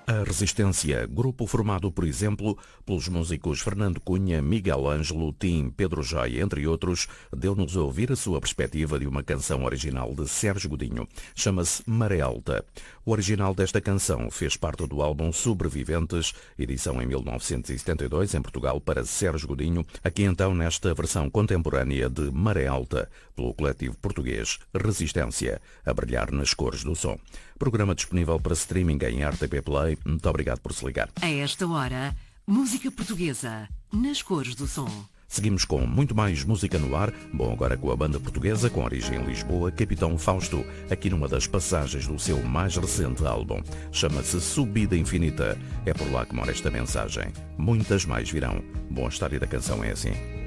A Resistência, grupo formado, por exemplo, pelos músicos Fernando Cunha, Miguel Ângelo, Tim, Pedro Joia, entre outros, deu-nos a ouvir a sua perspectiva de uma canção original de Sérgio Godinho. Chama-se Maré Alta. O original desta canção fez parte do álbum Sobreviventes, edição em 1972 em Portugal para Sérgio Godinho, aqui então nesta versão contemporânea de Maré Alta, pelo coletivo português Resistência, a brilhar nas cores do som. Programa disponível para streaming em RTP Play. Muito obrigado por se ligar. A esta hora, música portuguesa, nas cores do som. Seguimos com muito mais música no ar. Bom, agora com a banda portuguesa com origem em Lisboa, Capitão Fausto, aqui numa das passagens do seu mais recente álbum. Chama-se Subida Infinita. É por lá que mora esta mensagem. Muitas mais virão. Bom, a história da canção é assim.